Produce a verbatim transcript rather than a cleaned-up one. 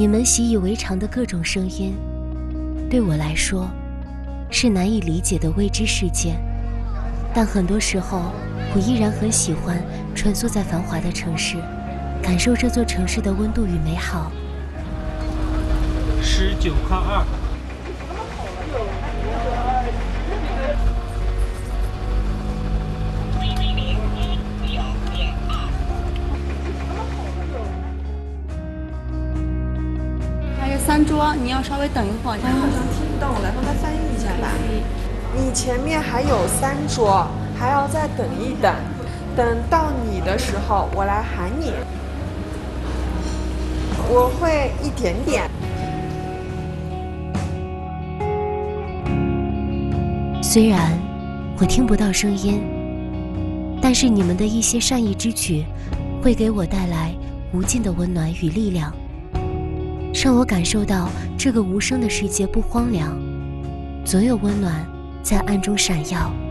你们习以为常的各种声音，对我来说是难以理解的未知世界。但很多时候，我依然很喜欢穿梭在繁华的城市，感受这座城市的温度与美好。 十九号二。 还有三桌，你要稍微等一会儿。 他好像听不懂，我来帮他翻译一下吧。你前面还有三桌，还要再等一等，等到你的时候，我来喊你。我会一点点。 虽然我听不到声音，但是你们的一些善意之举，会给我带来无尽的温暖与力量，让我感受到这个无声的世界不荒凉，总有温暖在暗中闪耀。